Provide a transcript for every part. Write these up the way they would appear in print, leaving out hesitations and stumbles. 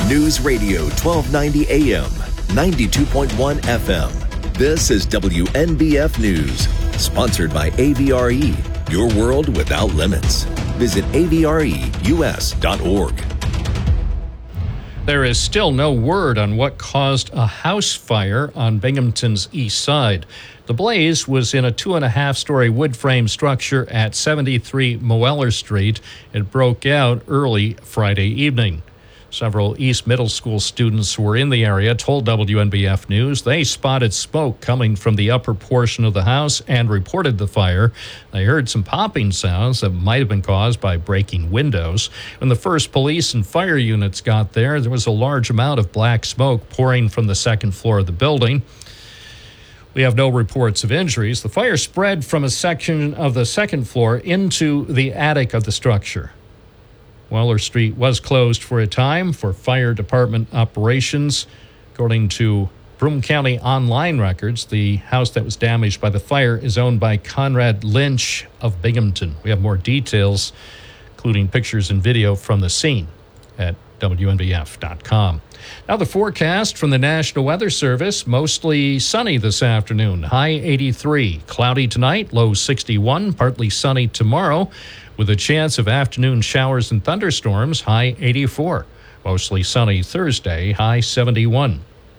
News Radio 1290 AM, 92.1 FM. This is WNBF News, sponsored by AVRE, your world without limits. Visit avreus.org. There is still no word on what caused a house fire on Binghamton's east side. The blaze was in a 2.5-story wood frame structure at 73 Moeller Street. It broke out early Friday evening. Several East Middle School students who were in the area told WNBF News they spotted smoke coming from the upper portion of the house and reported the fire. They heard some popping sounds that might have been caused by breaking windows. When the first police and fire units got there, there was a large amount of black smoke pouring from the second floor of the building. We have no reports of injuries. The fire spread from a section of the second floor into the attic of the structure. Weller Street was closed for a time for fire department operations. According to Broome County online records, the house that was damaged by the fire is owned by Conrad Lynch of Binghamton. We have more details, including pictures and video from the scene at WNBF.com. Now the forecast from the National Weather Service, mostly sunny this afternoon, high 83. Cloudy tonight, low 61, partly sunny tomorrow, with a chance of afternoon showers and thunderstorms, high 84. Mostly sunny Thursday, high 71.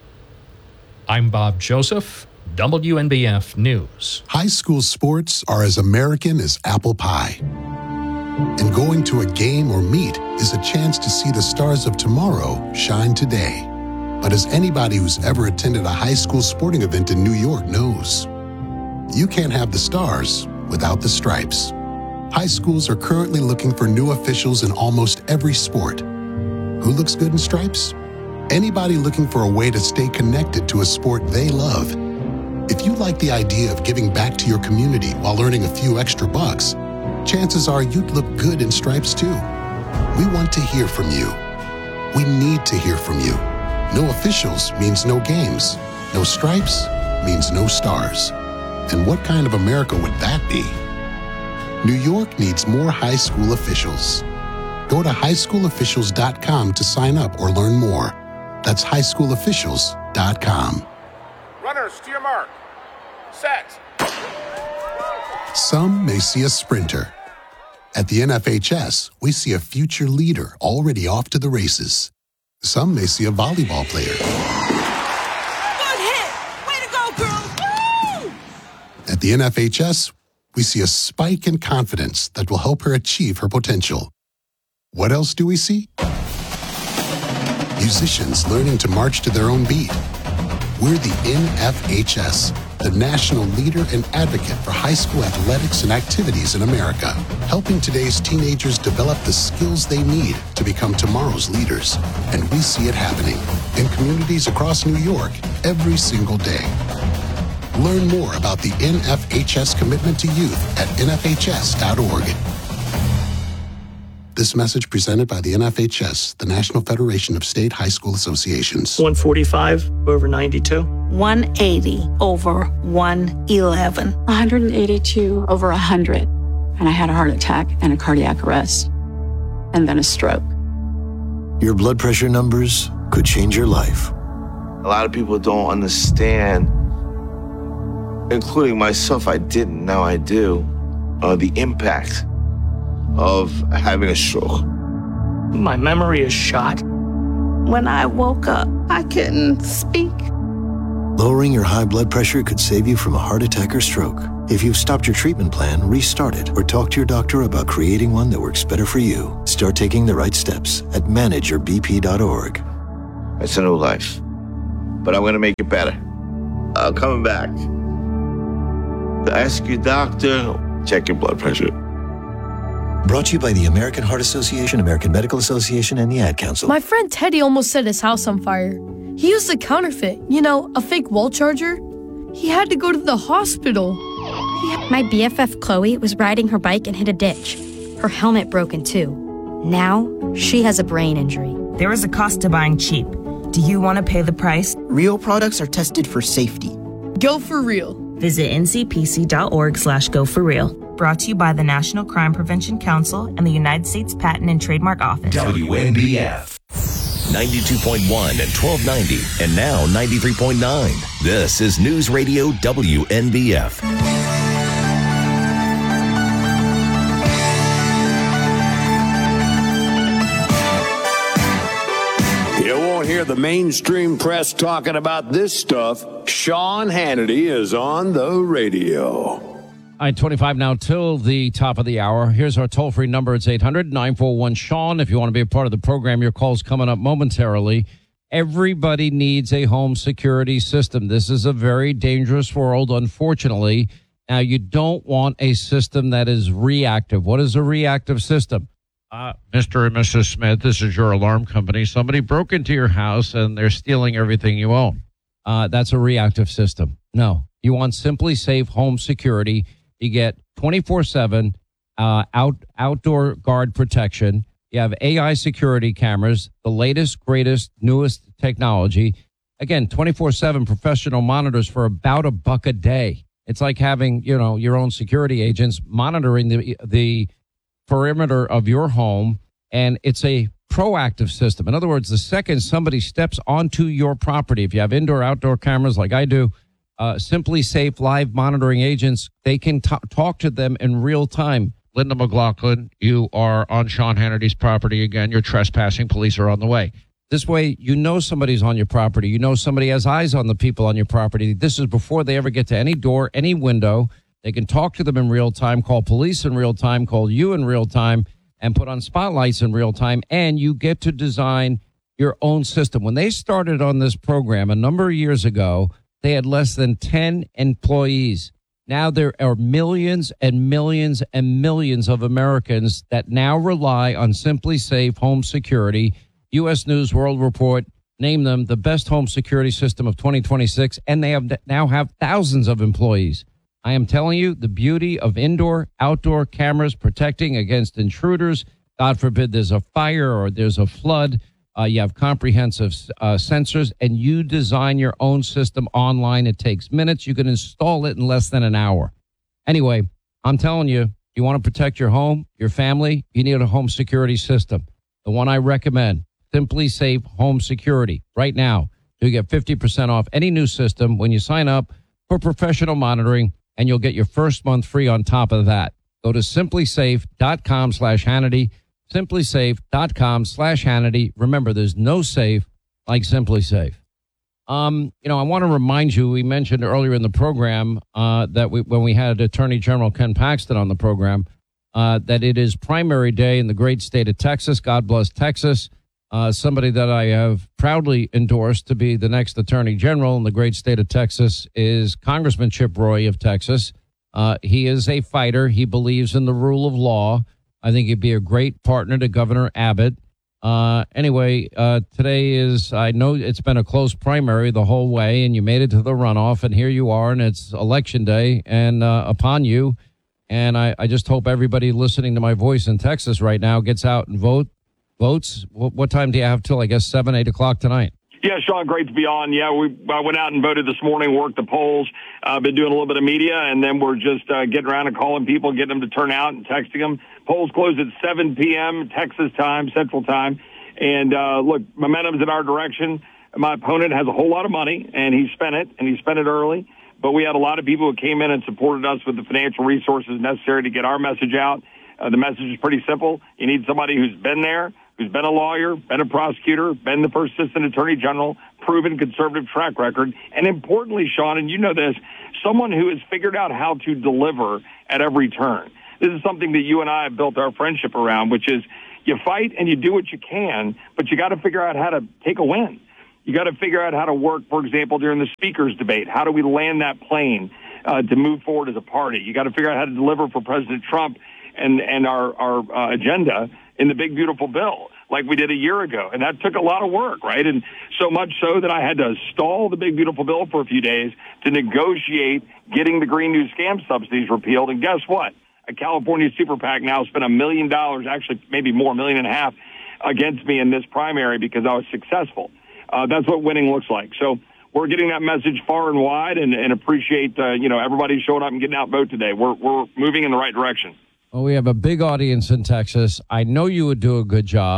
I'm Bob Joseph, WNBF News. High school sports are as American as apple pie. And going to a game or meet is a chance to see the stars of tomorrow shine today. But as anybody who's ever attended a high school sporting event in New York knows, you can't have the stars without the stripes. High schools are currently looking for new officials in almost every sport. Who looks good in stripes? Anybody looking for a way to stay connected to a sport they love. If you like the idea of giving back to your community while earning a few extra bucks, chances are you'd look good in stripes too. We want to hear from you. We need to hear from you. No officials means no games. No stripes means no stars. And what kind of America would that be? New York needs more high school officials. Go to highschoolofficials.com to sign up or learn more. That's highschoolofficials.com. Runners to your mark. Set. Some may see a sprinter. At the NFHS, we see a future leader already off to the races. Some may see a volleyball player. Good hit! Way to go, girls! Woo! At the NFHS, we see a spike in confidence that will help her achieve her potential. What else do we see? Musicians learning to march to their own beat. We're the NFHS, the national leader and advocate for high school athletics and activities in America, helping today's teenagers develop the skills they need to become tomorrow's leaders. And we see it happening in communities across New York every single day. Learn more about the NFHS commitment to youth at nfhs.org. This message presented by the NFHS, the National Federation of State High School Associations. 145 over 92. 180 over 111. 182 over 100. And I had a heart attack and a cardiac arrest. And then a stroke. Your blood pressure numbers could change your life. A lot of people don't understand, including myself, I didn't, now I do, the impact of having a stroke. My memory is shot. When I woke up, I couldn't speak. Lowering your high blood pressure could save you from a heart attack or stroke. If you've stopped your treatment plan, restart it or talk to your doctor about creating one that works better for you. Start taking the right steps at manageyourbp.org. It's a new life, but I'm going to make it better. I'm coming back. Ask your doctor, check your blood pressure. Brought to you by the American Heart Association, American Medical Association, and the Ad Council. My friend Teddy almost set his house on fire. He used a counterfeit, a fake wall charger. He had to go to the hospital. My BFF Chloe was riding her bike and hit a ditch. Her helmet broken too. Now she has a brain injury. There is a cost to buying cheap. Do you want to pay the price? Real products are tested for safety. Go for real. Visit ncpc.org/go-for-real. Brought to you by the National Crime Prevention Council and the United States Patent and Trademark Office. WNBF. 92.1 and 1290, and now 93.9. This is News Radio WNBF. You won't hear the mainstream press talking about this stuff. Sean Hannity is on the radio. All right, 25 now till the top of the hour. Here's our toll-free number. It's 800-941-SEAN. If you want to be a part of the program, your call's coming up momentarily. Everybody needs a home security system. This is a very dangerous world, unfortunately. Now, you don't want a system that is reactive. What is a reactive system? Mr. and Mrs. Smith, this is your alarm company. Somebody broke into your house and they're stealing everything you own. That's a reactive system. No, you want Simply Safe home security. You get 24/7 outdoor guard protection. You have AI security cameras, the latest, greatest, newest technology. Again, 24/7 professional monitors for about $1 a day. It's like having, your own security agents monitoring the perimeter of your home, and it's a proactive system. In other words, the second somebody steps onto your property, if you have indoor, outdoor cameras like I do, Simply Safe live monitoring agents, they can talk to them in real time. Linda McLaughlin, you are on Sean Hannity's property again. You're trespassing. Police are on the way. This way, somebody's on your property. Somebody has eyes on the people on your property. This is before they ever get to any door, any window. They can talk to them in real time, call police in real time, call you in real time, and put on spotlights in real time. And you get to design your own system. When they started on this program a number of years ago, they had less than 10 employees. Now there are millions and millions and millions of Americans that now rely on Simply Safe home security. U.S. News World Report named them the best home security system of 2026, and they now have thousands of employees. I am telling you, the beauty of indoor, outdoor cameras protecting against intruders. God forbid there's a fire or there's a flood. You have comprehensive sensors, and you design your own system online. It takes minutes. You can install it in less than an hour. Anyway, I'm telling you, you want to protect your home, your family, you need a home security system. The one I recommend, Simply Safe Home Security. Right now, you get 50% off any new system when you sign up for professional monitoring, and you'll get your first month free on top of that. Go to simplysafe.com/Hannity. simplysafe.com/Hannity. Remember, there's no safe like Simply Safe. I want to remind you, we mentioned earlier in the program that when we had Attorney General Ken Paxton on the program, that it is primary day in the great state of Texas. God bless Texas. Somebody that I have proudly endorsed to be the next Attorney General in the great state of Texas is Congressman Chip Roy of Texas. He is a fighter. He believes in the rule of law. I think he'd be a great partner to Governor Abbott. Anyway, today I know it's been a close primary the whole way, and you made it to the runoff, and here you are, and it's Election Day, and upon you. And I just hope everybody listening to my voice in Texas right now gets out and votes. What time do you have till, I guess, 7, 8 o'clock tonight? Yeah, Sean, great to be on. Yeah, I went out and voted this morning, worked the polls. Been doing a little bit of media, and then we're just getting around and calling people, getting them to turn out and texting them. Polls close at 7 p.m. Texas time, Central time. And look, momentum's in our direction. My opponent has a whole lot of money, and he spent it early. But we had a lot of people who came in and supported us with the financial resources necessary to get our message out. The message is pretty simple. You need somebody who's been there, who's been a lawyer, been a prosecutor, been the first assistant attorney general, proven conservative track record, and importantly, Sean, and you know this, someone who has figured out how to deliver at every turn. This is something that you and I have built our friendship around, which is you fight and you do what you can, but you got to figure out how to take a win. You got to figure out how to work, for example, during the speaker's debate. How do we land that plane to move forward as a party? You got to figure out how to deliver for President Trump and our agenda in the big, beautiful bill like we did a year ago. And that took a lot of work, right? And so much so that I had to stall the big, beautiful bill for a few days to negotiate getting the Green New Scam subsidies repealed. And guess what? A California super PAC now spent $1 million, actually maybe more, $1.5 million against me in this primary because I was successful. That's what winning looks like. So we're getting that message far and wide and appreciate, everybody showing up and getting out vote today. We're moving in the right direction. Well, we have a big audience in Texas. I know you would do a good job.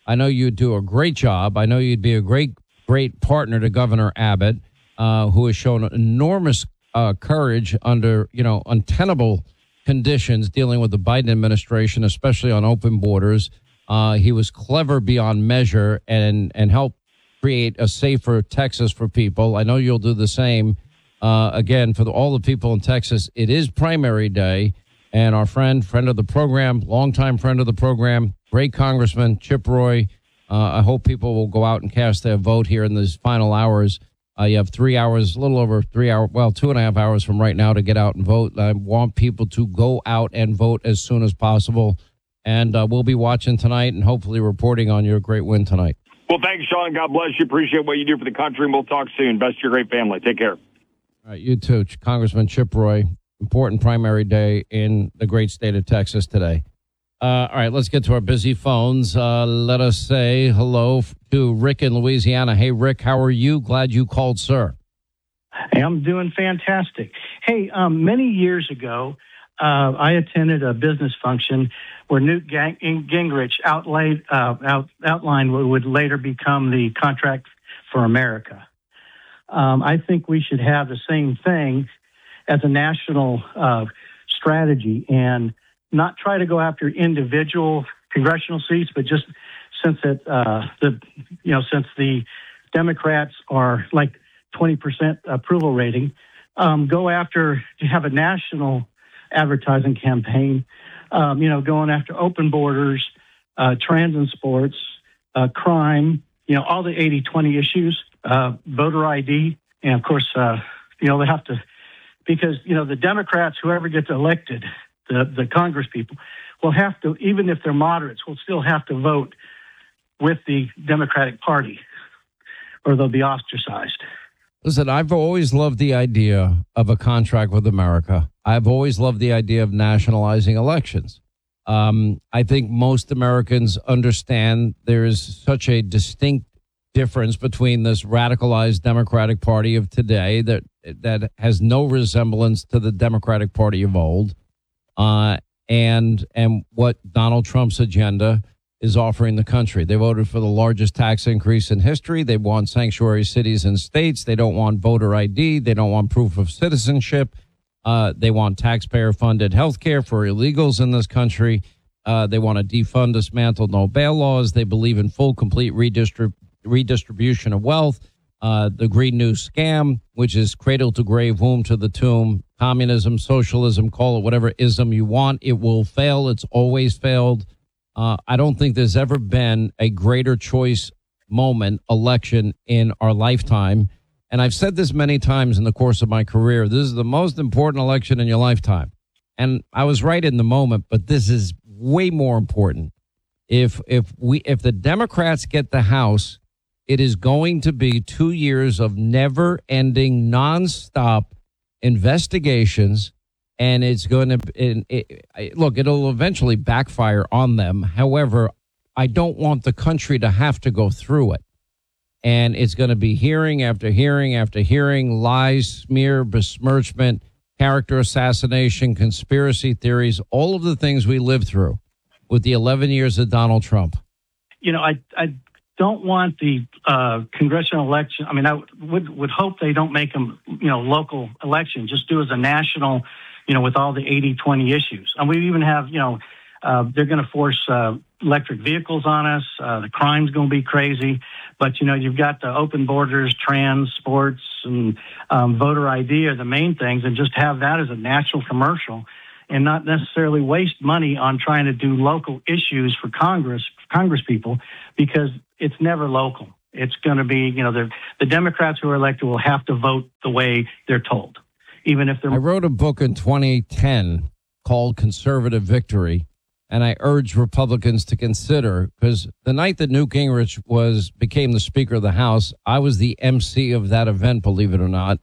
I know you'd do a great job. I know you'd be a great partner to Governor Abbott, who has shown enormous courage under, untenable conditions dealing with the Biden administration, especially on open borders. He was clever beyond measure and helped create a safer Texas for people. I know you'll do the same. Again, for all the people in Texas, it is primary day. And our friend of the program, longtime friend of the program, great Congressman Chip Roy. I hope people will go out and cast their vote here in these final hours. You have 3 hours, a little over 3 hours, 2.5 hours from right now to get out and vote. I want people to go out and vote as soon as possible. And we'll be watching tonight and hopefully reporting on your great win tonight. Well, thanks, Sean. God bless you. Appreciate what you do for the country, and we'll talk soon. Best to your great family. Take care. All right, you too, Congressman Chip Roy. Important primary day in the great state of Texas today. All right, let's get to our busy phones. Let us say hello to Rick in Louisiana. Hey, Rick, how are you? Glad you called, sir. Hey, I'm doing fantastic. Hey, many years ago, I attended a business function where Newt Gingrich outlined what would later become the Contract for America. I think we should have the same thing as a national strategy and not try to go after individual congressional seats, but just since since the Democrats are like 20% approval rating, go after to have a national advertising campaign. Going after open borders, trans and sports, crime. All the 80-20 issues, voter ID, and of course, they have to. Because, the Democrats, whoever gets elected, the Congress people, will have to, even if they're moderates, will still have to vote with the Democratic Party or they'll be ostracized. Listen, I've always loved the idea of a contract with America. I've always loved the idea of nationalizing elections. I think most Americans understand there is such a distinct difference between this radicalized Democratic Party of today that has no resemblance to the Democratic Party of old, and what Donald Trump's agenda is offering the country. They voted for the largest tax increase in history. They want sanctuary cities and states. They don't want voter ID. They don't want proof of citizenship. They want taxpayer-funded health care for illegals in this country. They want to defund, dismantle no-bail laws. They believe in full, complete redistribution of wealth. The Green New Scam, which is cradle to grave, womb to the tomb, communism, socialism, call it whatever ism you want. It will fail. It's always failed. I don't think there's ever been a greater choice election in our lifetime. And I've said this many times in the course of my career. This is the most important election in your lifetime. And I was right in the moment, but this is way more important. If the Democrats get the House, it is going to be 2 years of never-ending, nonstop investigations, and it's going to look. It'll eventually backfire on them. However, I don't want the country to have to go through it, and it's going to be hearing after hearing after hearing, lies, smear, besmirchment, character assassination, conspiracy theories, all of the things we lived through with the 11 years of Donald Trump. I don't want the congressional election. I mean, I would hope they don't make them, local election. Just do as a national, with all the 80-20 issues. And we even have, they're going to force electric vehicles on us. The crime's going to be crazy. But, you've got the open borders, trans, sports, and voter ID are the main things. And just have that as a national commercial and not necessarily waste money on trying to do local issues for Congress people, because it's never local. It's going to be, the Democrats who are elected will have to vote the way they're told, even if they're. I wrote a book in 2010 called Conservative Victory, and I urged Republicans to consider, because the night that Newt Gingrich became the Speaker of the House, I was the MC of that event, believe it or not,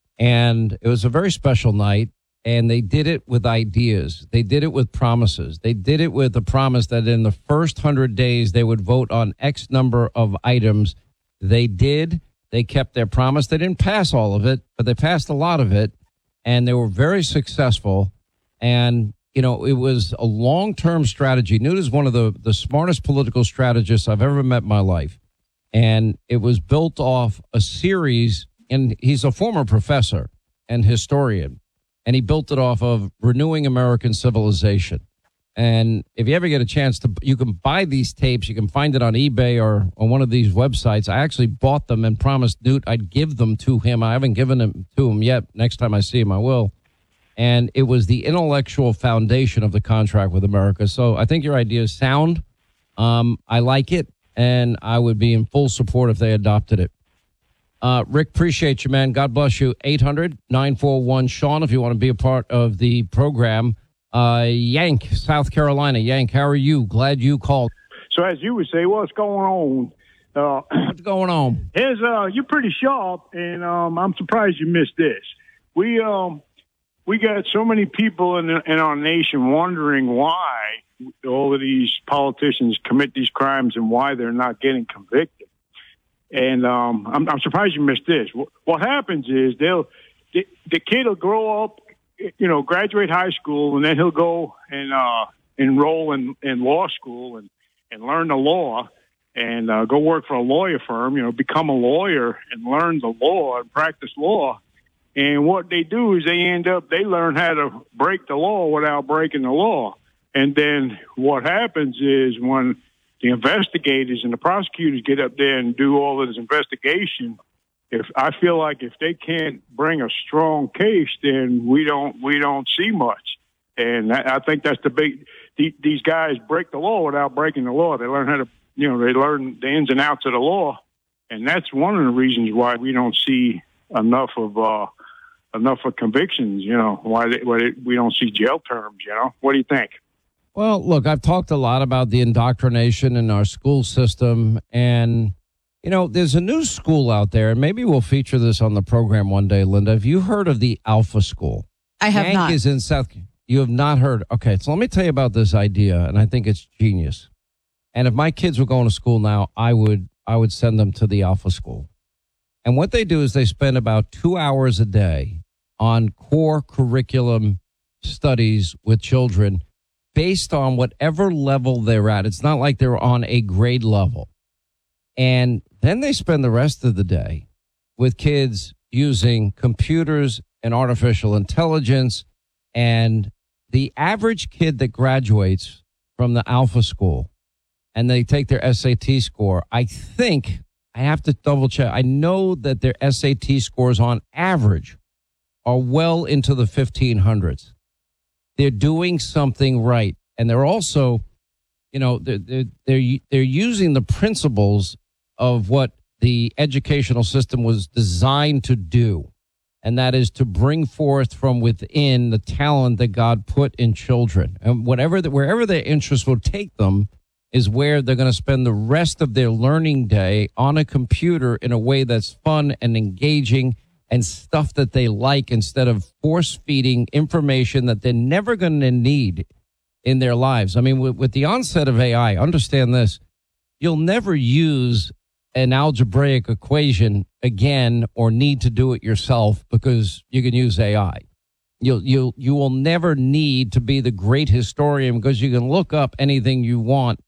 and it was a very special night. And they did it with ideas. They did it with promises. They did it with the promise that in the first 100 days, they would vote on X number of items. They did. They kept their promise. They didn't pass all of it, but they passed a lot of it. And they were very successful. And it was a long-term strategy. Newt is one of the smartest political strategists I've ever met in my life. And it was built off a series, and he's a former professor and historian, and he built it off of renewing American civilization. And if you ever get a chance you can buy these tapes. You can find it on eBay or on one of these websites. I actually bought them and promised Newt I'd give them to him. I haven't given them to him yet. Next time I see him, I will. And it was the intellectual foundation of the contract with America. So I think your idea is sound. I like it, and I would be in full support if they adopted it. Rick, appreciate you, man. God bless you. 800-941-SEAN if you want to be a part of the program. Yank, South Carolina. Yank, how are you? Glad you called. So as you would say, what's going on? What's going on? You're pretty sharp, and I'm surprised you missed this. We got so many people in our nation wondering why all of these politicians commit these crimes and why they're not getting convicted. And I'm surprised you missed this. What happens is the kid will grow up, graduate high school, and then he'll go and enroll in law school and learn the law and go work for a lawyer firm, become a lawyer and learn the law and practice law. And what they do is they learn how to break the law without breaking the law. And then what happens is when the investigators and the prosecutors get up there and do all of this investigation, I feel like if they can't bring a strong case, then we don't see much. And I think that's these guys break the law without breaking the law. They learn how to, they learn the ins and outs of the law. And that's one of the reasons why we don't see enough of convictions, why we don't see jail terms, What do you think? Well, look, I've talked a lot about the indoctrination in our school system, and there's a new school out there, and maybe we'll feature this on the program one day, Linda. Have you heard of the Alpha School? I have not. Is in South. You have not heard? Okay, so let me tell you about this idea, and I think it's genius. And if my kids were going to school now, I would send them to the Alpha School. And what they do is they spend about 2 hours a day on core curriculum studies with children based on whatever level they're at. It's not like they're on a grade level. And then they spend the rest of the day with kids using computers and artificial intelligence. And the average kid that graduates from the Alpha School and they take their SAT score, I think, I have to double check. I know that their SAT scores on average are well into the 1500s. They're doing something right. And they're also, they're using the principles of what the educational system was designed to do. And that is to bring forth from within the talent that God put in children. And wherever their interests will take them is where they're going to spend the rest of their learning day on a computer in a way that's fun and engaging and stuff that they like, instead of force-feeding information that they're never going to need in their lives. I mean, with the onset of AI, understand this, you'll never use an algebraic equation again or need to do it yourself because you can use AI. You will never need to be the great historian because you can look up anything you want,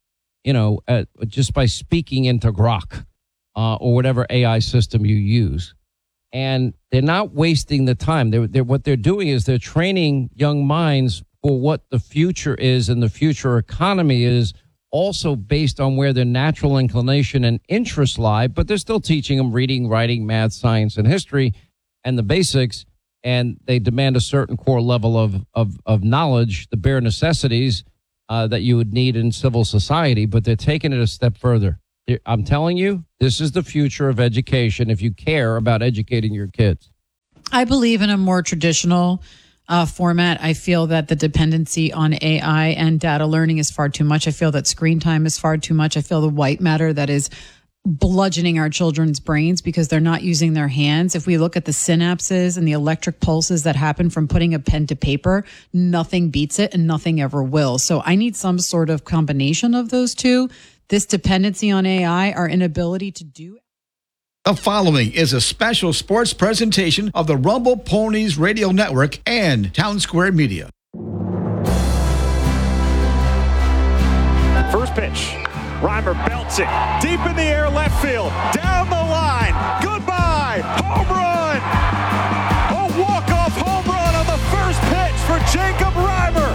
just by speaking into Grok or whatever AI system you use. And they're not wasting the time. What they're doing is they're training young minds for what the future is, and the future economy is also based on where their natural inclination and interests lie. But they're still teaching them reading, writing, math, science, and history, and the basics. And they demand a certain core level of knowledge, the bare necessities that you would need in civil society. But they're taking it a step further. I'm telling you, this is the future of education if you care about educating your kids. I believe in a more traditional format. I feel that the dependency on AI and data learning is far too much. I feel that screen time is far too much. I feel the white matter that is bludgeoning our children's brains because they're not using their hands. If we look at the synapses and the electric pulses that happen from putting a pen to paper, nothing beats it and nothing ever will. So I need some sort of combination of those two. This dependency on AI, our inability to do. The following is a special sports presentation of the Rumble Ponies Radio Network and Town Square Media. First pitch. Reimer belts it deep in the air, left field, down the line. Goodbye, home run! A walk-off home run on the first pitch for Jacob Reimer.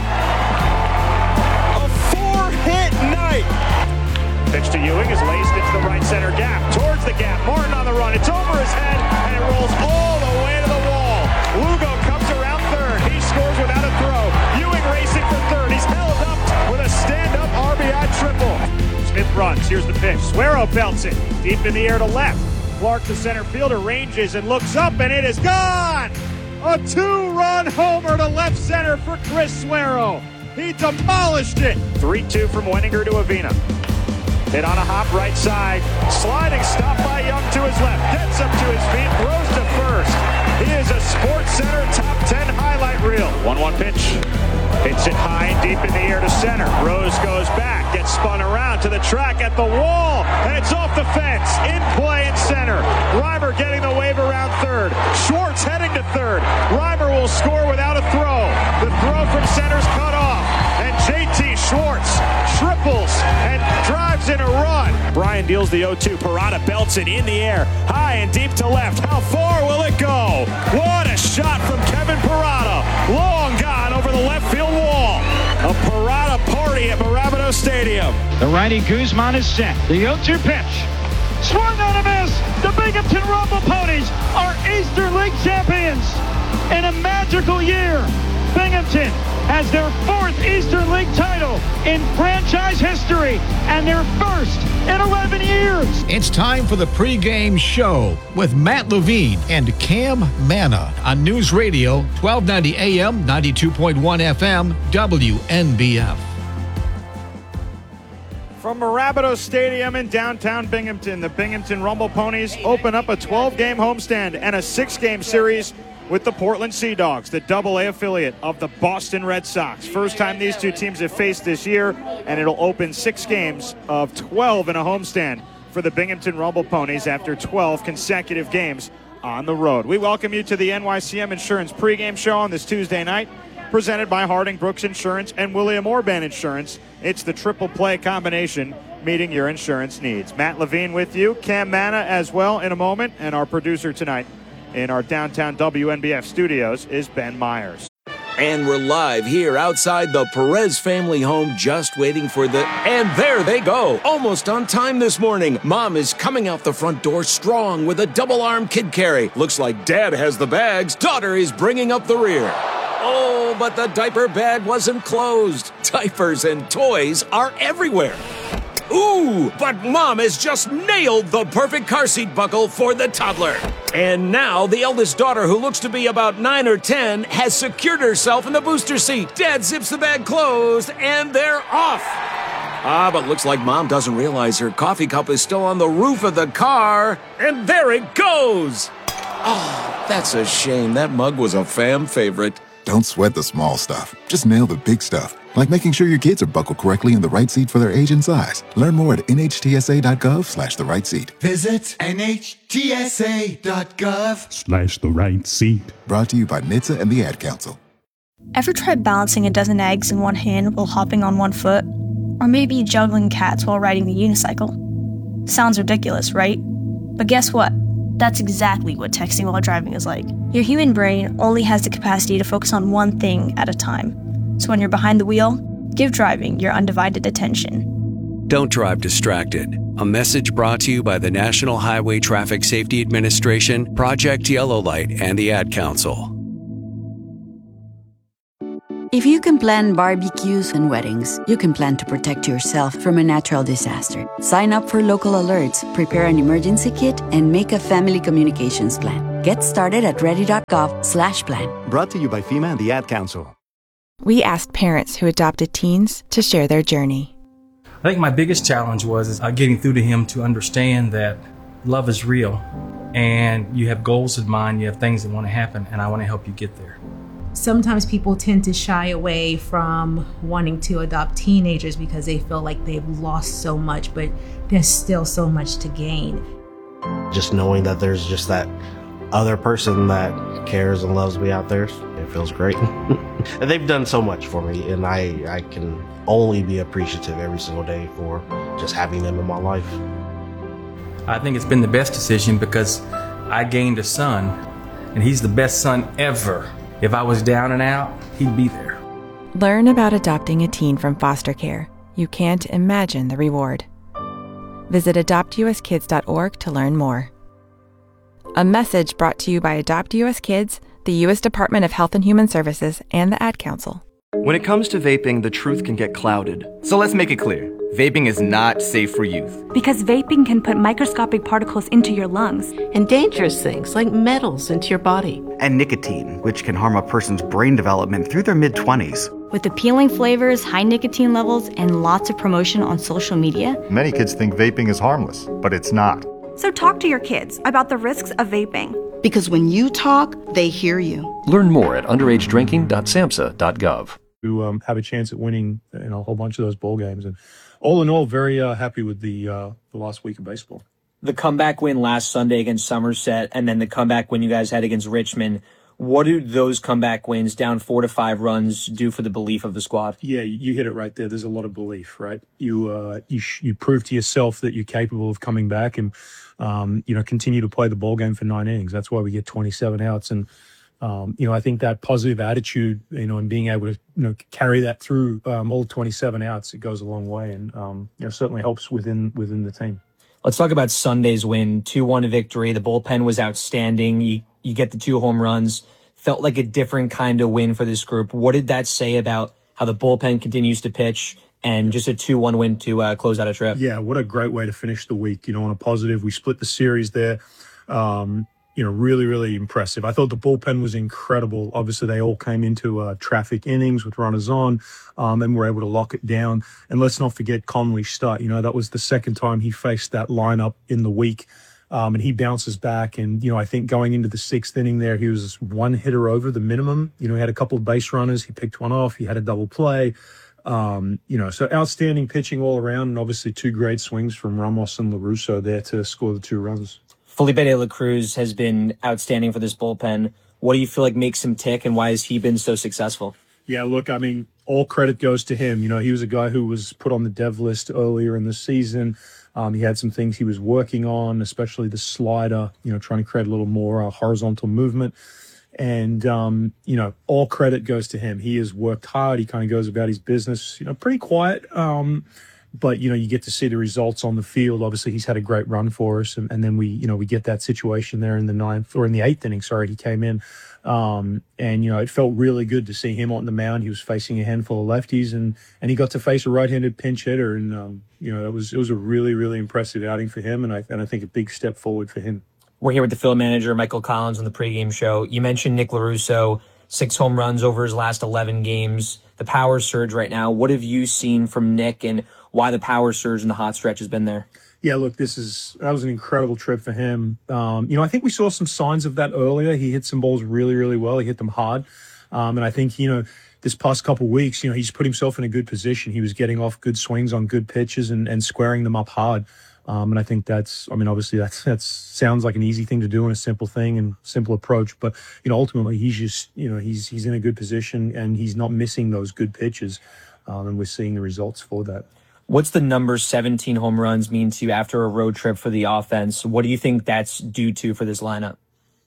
A 4-hit night. Pitch to Ewing is laced into the right center gap. Towards the gap, Martin on the run. It's over his head, and it rolls all the way to the wall. Lugo comes around third. He scores without a throw. Ewing racing for third. He's held up with a stand-up RBI triple. Smith runs. Here's the pitch. Suero belts it deep in the air to left. Clark, the center fielder, ranges and looks up, and it is gone! A 2-run homer to left center for Chris Suero. He demolished it. 3-2 from Wenninger to Avina. Hit on a hop right side. Sliding stop by Young to his left. Gets up to his feet. Throws to first. He is a Sports Center top 10 highlight reel. 1-1 pitch. Hits it high and deep in the air to center. Rose goes back. Gets spun around to the track at the wall. And it's off the fence. In play in center. Reimer getting the wave around third. Schwartz heading to third. Reimer will score without a throw. The throw from center's cut off. And JT Schwartz triples and drives in a run. Brian deals the 0-2. Parada belts it in the air. High and deep to left. How far will it go? What a shot from Kevin Parada. Long gone over the left field wall. A Parada party at Marabito Stadium. The righty Guzman is set. The 0-2 pitch. Swung on a miss. The Binghamton Rumble Ponies are Eastern League champions. In a magical year, Binghamton has their 4th Eastern League title in franchise history and their first in 11 years. It's time for the pregame show with Matt Levine and Cam Manna on News Radio 1290 AM, 92.1 FM, WNBF. From Marabito Stadium in downtown Binghamton, the Binghamton Rumble Ponies open up a 12-game homestand and a 6-game series with the Portland Sea Dogs, the AA affiliate of the Boston Red Sox. First time these two teams have faced this year, and it'll open 6 games of 12 in a homestand for the Binghamton Rumble Ponies after 12 consecutive games on the road. We welcome you to the NYCM Insurance pregame show on this Tuesday night, presented by Harding Brooks Insurance and William Orban Insurance. It's the triple play combination meeting your insurance needs. Matt Levine with you, Cam Manna as well in a moment, and our producer tonight in our downtown WNBF studios is Ben Myers. And we're live here outside the Perez family home, just waiting for the... And there they go, almost on time this morning. Mom is coming out the front door strong with a double-arm kid carry. Looks like Dad has the bags. Daughter is bringing up the rear. Oh, but the diaper bag wasn't closed. Diapers and toys are everywhere. Ooh, but Mom has just nailed the perfect car seat buckle for the toddler. And now the eldest daughter, who looks to be about 9 or 10, has secured herself in the booster seat. Dad zips the bag closed, and they're off. But looks like Mom doesn't realize her coffee cup is still on the roof of the car. And there it goes. Oh, that's a shame. That mug was a fam favorite. Don't sweat the small stuff. Just nail the big stuff, like making sure your kids are buckled correctly in the right seat for their age and size. Learn more at nhtsa.gov/the right seat. Visit nhtsa.gov/the right seat. Brought to you by NHTSA and the Ad Council. Ever tried balancing a dozen eggs in one hand while hopping on one foot? Or maybe juggling cats while riding the unicycle? Sounds ridiculous, right? But guess what? That's exactly what texting while driving is like. Your human brain only has the capacity to focus on one thing at a time. So when you're behind the wheel, give driving your undivided attention. Don't drive distracted. A message brought to you by the National Highway Traffic Safety Administration, Project Yellow Light, and the Ad Council. If you can plan barbecues and weddings, you can plan to protect yourself from a natural disaster. Sign up for local alerts, prepare an emergency kit, and make a family communications plan. Get started at ready.gov/plan. Brought to you by FEMA and the Ad Council. We asked parents who adopted teens to share their journey. I think my biggest challenge was getting through to him to understand that love is real and you have goals in mind, you have things that want to happen, and I want to help you get there. Sometimes people tend to shy away from wanting to adopt teenagers because they feel like they've lost so much, but there's still so much to gain. Just knowing that there's just that other person that cares and loves me out there, It feels great. And they've done so much for me, and I can only be appreciative every single day for just having them in my life. I think it's been the best decision because I gained a son, and he's the best son ever. If I was down and out, he'd be there. Learn about adopting a teen from foster care. You can't imagine the reward. Visit adoptuskids.org to learn more. A message brought to you by Adopt US Kids, the U.S. Department of Health and Human Services, and the Ad Council. When it comes to vaping, the truth can get clouded. So let's make it clear. Vaping is not safe for youth. Because vaping can put microscopic particles into your lungs. And dangerous things like metals into your body. And nicotine, which can harm a person's brain development through their mid-20s. With appealing flavors, high nicotine levels, and lots of promotion on social media, many kids think vaping is harmless, but it's not. So talk to your kids about the risks of vaping. Because when you talk, they hear you. Learn more at underagedrinking.samhsa.gov. To have a chance at winning, a whole bunch of those bowl games, and all in all, very happy with the last week of baseball. The comeback win last Sunday against Somerset, and then the comeback win you guys had against Richmond. What do those comeback wins, down 4 to 5 runs, do for the belief of the squad? Yeah, you hit it right there. There's a lot of belief, right? You prove to yourself that you're capable of coming back and continue to play the ball game for 9 innings. That's why we get 27 outs, and I think that positive attitude, and being able to carry that through all 27 outs, it goes a long way, and certainly helps within the team. Let's talk about Sunday's win, 2-1 victory. The bullpen was outstanding. You get the 2 home runs. Felt like a different kind of win for this group. What did that say about how the bullpen continues to pitch and just a 2-1 win to close out a trip? Yeah, what a great way to finish the week. On a positive, we split the series there. Really, really impressive. I thought the bullpen was incredible. Obviously, they all came into traffic innings with runners on, and were able to lock it down. And let's not forget Conley Stutt. That was the second time he faced that lineup in the week. And he bounces back. And, I think going into the 6th inning there, he was 1 hitter over the minimum. He had a couple of base runners. He picked one off. He had a double play. So outstanding pitching all around. And obviously 2 great swings from Ramos and LaRusso there to score the 2 runs. Felipe De La Cruz has been outstanding for this bullpen. What do you feel like makes him tick, and why has he been so successful? Yeah, look, all credit goes to him. He was a guy who was put on the dev list earlier in the season. He had some things he was working on, especially the slider, trying to create a little more horizontal movement. And, all credit goes to him. He has worked hard. He kind of goes about his business, pretty quiet. But, you get to see the results on the field. Obviously, he's had a great run for us. And then we get that situation there in the 9th or in the 8th inning. Sorry, he came in. It felt really good to see him on the mound. He was facing a handful of lefties and he got to face a right-handed pinch hitter. And, it was a really, really impressive outing for him. And I think a big step forward for him. We're here with the field manager, Michael Collins, on the pregame show. You mentioned Nick LaRusso, 6 home runs over his last 11 games. The power surge right now. What have you seen from Nick, and why the power surge in the hot stretch has been there? Yeah, look, that was an incredible trip for him. I think we saw some signs of that earlier. He hit some balls really, really well. He hit them hard. And I think, this past couple of weeks, he's put himself in a good position. He was getting off good swings on good pitches and squaring them up hard. And I think obviously that sounds like an easy thing to do and a simple thing and simple approach. But, ultimately he's just, he's in a good position and he's not missing those good pitches. And we're seeing the results for that. What's the number 17 home runs mean to you after a road trip for the offense? What do you think that's due to for this lineup?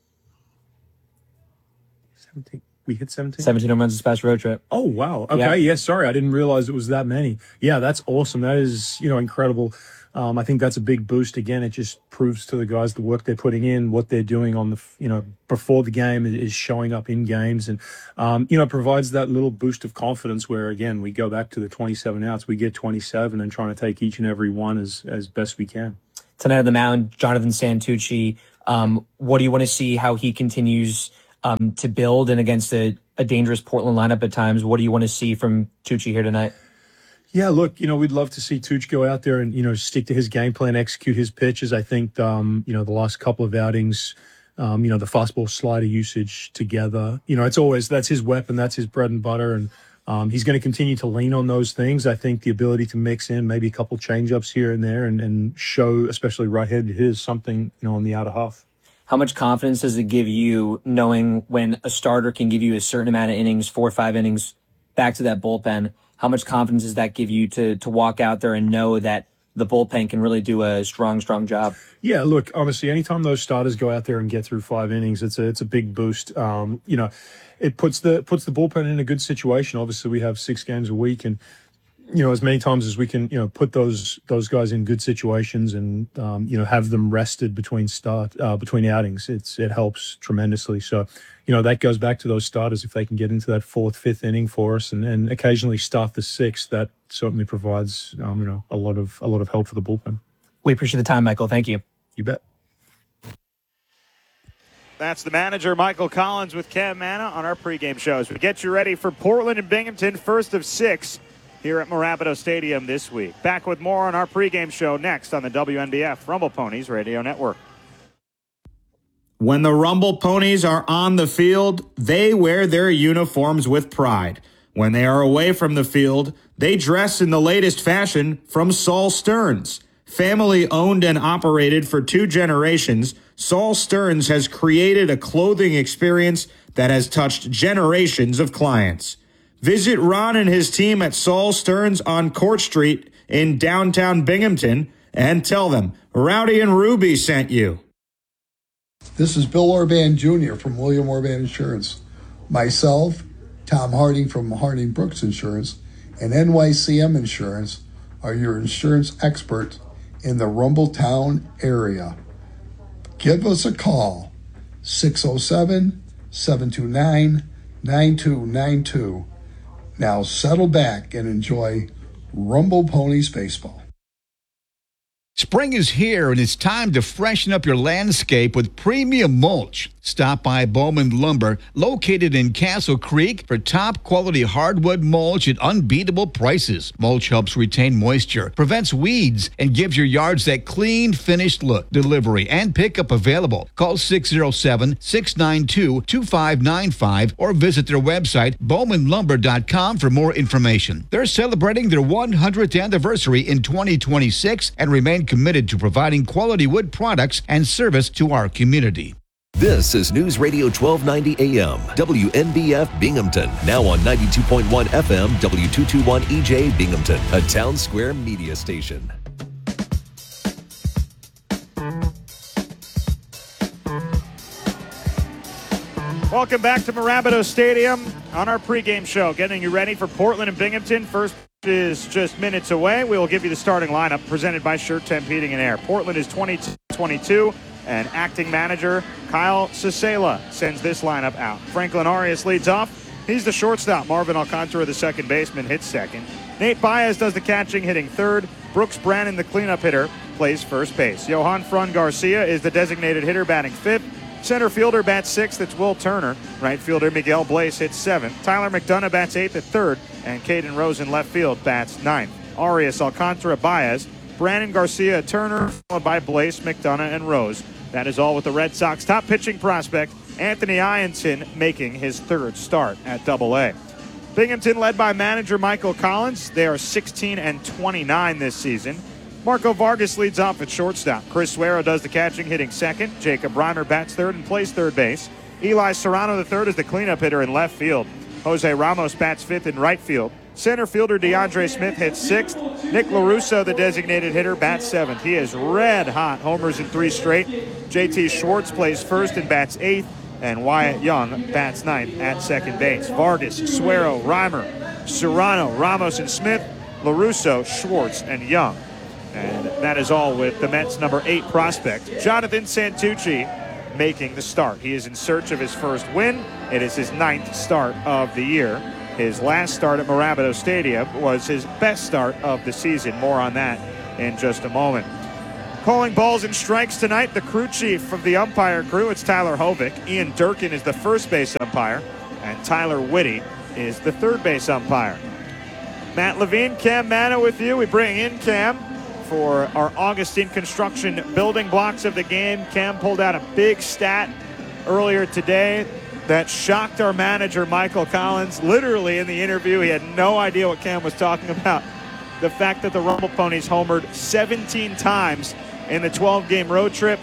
17. We hit 17? 17 home runs this past road trip. Oh, wow. Okay, yeah, sorry. I didn't realize it was that many. Yeah, that's awesome. That is, incredible. I think that's a big boost. Again, it just proves to the guys the work they're putting in, what they're doing on the, before the game is showing up in games, and, provides that little boost of confidence where, again, we go back to the 27 outs, we get 27 and trying to take each and every one as best we can. Tonight on the mound, Jonathan Santucci. What do you want to see how he continues to build, and against a dangerous Portland lineup at times? What do you want to see from Tucci here tonight? Yeah, look, we'd love to see Tooch go out there and, stick to his game plan, execute his pitches. I think, the last couple of outings, the fastball slider usage together, that's his weapon. That's his bread and butter. And he's going to continue to lean on those things. I think the ability to mix in maybe a couple changeups here and there and show, especially right-handed hitters, something, on the outer half. how much confidence does it give you knowing when a starter can give you a certain amount of innings, 4 or 5 innings, back to that bullpen? How much confidence does that give you to walk out there and know that the bullpen can really do a strong job? Yeah, look, honestly, anytime those starters go out there and get through 5 innings, it's a big boost. It puts the bullpen in a good situation. Obviously, we have 6 games a week, and as many times as we can, put those guys in good situations and have them rested between outings. It helps tremendously. So, that goes back to those starters. If they can get into that 4th, 5th inning for us, and occasionally start the 6th, that certainly provides a lot of help for the bullpen. We appreciate the time, Michael. Thank you. You bet. That's the manager, Michael Collins, with Cam Manna on our pregame shows. We get you ready for Portland and Binghamton, first of 6 here at Mirabito Stadium this week. Back with more on our pregame show next on the WNBF Rumble Ponies Radio Network. When the Rumble Ponies are on the field, they wear their uniforms with pride. When they are away from the field, they dress in the latest fashion from Saul Stearns. Family owned and operated for 2 generations, Saul Stearns has created a clothing experience that has touched generations of clients. Visit Ron and his team at Saul Stearns on Court Street in downtown Binghamton and tell them Rowdy and Ruby sent you. This is Bill Orban Jr. from William Orban Insurance. Myself, Tom Harding from Harding Brooks Insurance, and NYCM Insurance are your insurance experts in the Rumbletown area. Give us a call, 607-729-9292. Now settle back and enjoy Rumble Ponies baseball. Spring is here, and it's time to freshen up your landscape with premium mulch. Stop by Bowman Lumber, located in Castle Creek, for top-quality hardwood mulch at unbeatable prices. Mulch helps retain moisture, prevents weeds, and gives your yards that clean, finished look. Delivery and pickup available. Call 607-692-2595 or visit their website, bowmanlumber.com, for more information. They're celebrating their 100th anniversary in 2026 and remain committed to providing quality wood products and service to our community. This is News Radio 1290 AM, WNBF Binghamton. Now on 92.1 FM, W221 EJ Binghamton, a Town Square media station. Welcome back to Mirabito Stadium on our pregame show, getting you ready for Portland and Binghamton. First is just minutes away. We will give you the starting lineup presented by Shirt Temp Heating and Air. Portland is 22-22, and acting manager Kyle Cicela sends this lineup out. Franklin Arias leads off. He's the shortstop. Marvin Alcantara, the second baseman, hits second. Nate Baez does the catching, hitting third. Brooks Brannon, the cleanup hitter, plays first base. Johan Fran Garcia is the designated hitter, batting fifth. Center fielder bats sixth, it's Will Turner. Right fielder Miguel Blaze hits seventh. Tyler McDonough bats eighth at third, and Caden Rose in left field bats ninth. Arias, Alcantara, Baez, Brannon, Garcia, Turner, followed by Blaze, McDonough, and Rose. That is all with the Red Sox top pitching prospect Anthony Ianson making his third start at Double-A. Binghamton led by manager Michael Collins. They are 16-29 this season. Marco Vargas leads off at shortstop. Chris Suero does the catching, hitting second. Jacob Reimer bats third and plays third base. Eli Serrano III is the cleanup hitter in left field. Jose Ramos bats fifth in right field. Center fielder DeAndre Smith hits sixth. Nick LaRusso, the designated hitter, bats seventh. He is red hot, homers in 3 straight. JT Schwartz plays first and bats eighth. And Wyatt Young bats ninth at second base. Vargas, Suero, Reimer, Serrano, Ramos, and Smith, LaRusso, Schwartz, and Young. And that is all with the Mets' number 8 prospect, Jonathan Santucci, making the start. He is in search of his first win. It is his 9th start of the year. His last start at Mirabito Stadium was his best start of the season. More on that in just a moment. Calling balls and strikes tonight, the crew chief of the umpire crew, it's Tyler Hovick. Ian Durkin is the first base umpire, and Tyler Whitty is the third base umpire. Matt Levine, Cam Manna with you. We bring in Cam for our Augustine Construction building blocks of the game. Cam pulled out a big stat earlier today that shocked our manager, Michael Collins. Literally in the interview, he had no idea what Cam was talking about. The fact that the Rumble Ponies homered 17 times in the 12-game road trip,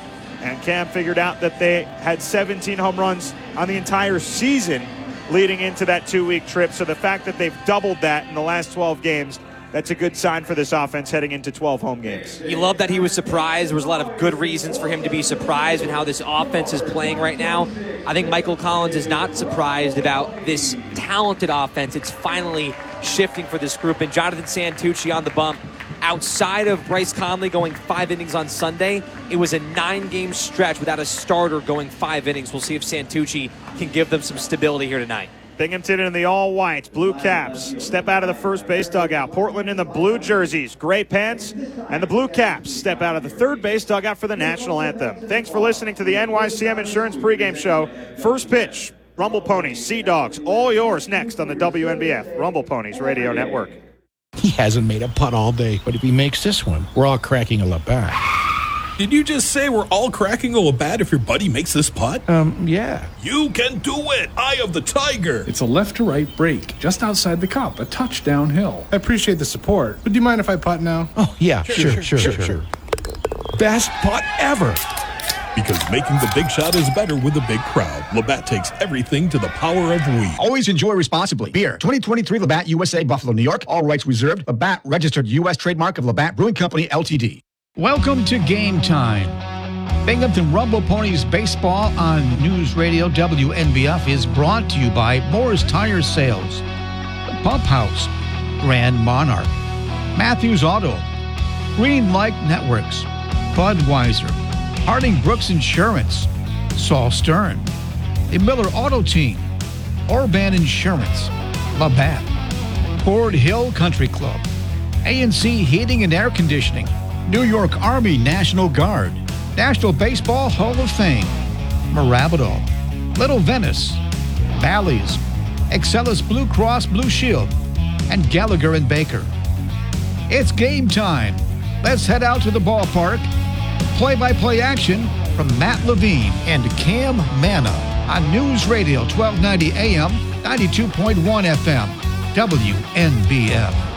And Cam figured out that they had 17 home runs on the entire season leading into that 2-week trip. So the fact that they've doubled that in the last 12 games, that's a good sign for this offense heading into 12 home games. You love that he was surprised. There was a lot of good reasons for him to be surprised in how this offense is playing right now. I think Michael Collins is not surprised about this talented offense. It's finally shifting for this group. And Jonathan Santucci on the bump. Outside of Bryce Conley going 5 innings on Sunday, it was a 9-game stretch without a starter going 5 innings. We'll see if Santucci can give them some stability here tonight. Binghamton in the all-whites, blue caps, step out of the first base dugout. Portland in the blue jerseys, gray pants, and the blue caps step out of the third base dugout for the national anthem. Thanks for listening to the NYCM Insurance pregame show. First pitch, Rumble Ponies, Sea Dogs, all yours next on the WNBF Rumble Ponies Radio Network. He hasn't made a putt all day, but if he makes this one, we're all cracking a Labatt. Did you just say we're all cracking a Labatt if your buddy makes this putt? Yeah. You can do it! Eye of the Tiger! It's a left-to-right break, just outside the cup, a touch downhill. I appreciate the support, but do you mind if I putt now? Oh, yeah, sure. Best putt ever! Because making the big shot is better with a big crowd. Labatt takes everything to the power of we. Always enjoy responsibly. Beer, 2023 Labatt USA, Buffalo, New York. All rights reserved. Labatt, registered U.S. trademark of Labatt Brewing Company, Ltd. Welcome to Game Time. Binghamton Rumble Ponies Baseball on News Radio WNBF is brought to you by Moore's Tire Sales, The Pump House, Grand Monarch, Matthews Auto, Green Light Networks, Budweiser, Harding Brooks Insurance, Saul Stern, the Miller Auto Team, Orban Insurance, Labatt, Ford Hill Country Club, A&C Heating and Air Conditioning, New York Army National Guard, National Baseball Hall of Fame, Marabito, Little Venice, Bally's, Excellus Blue Cross Blue Shield, and Gallagher and Baker. It's game time. Let's head out to the ballpark. Play-by-play action from Matt Levine and Cam Manna on News Radio 1290 AM, 92.1 FM, WNBF.